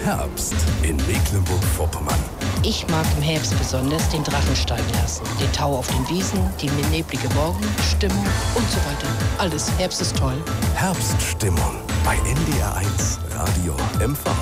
Herbst in Mecklenburg-Vorpommern. Ich mag im Herbst besonders den Drachen steigen lassen. Den Tau auf den Wiesen, die neblige Morgenstimmung und so weiter. Alles, Herbst ist toll. Herbststimmung bei NDR 1 Radio MV.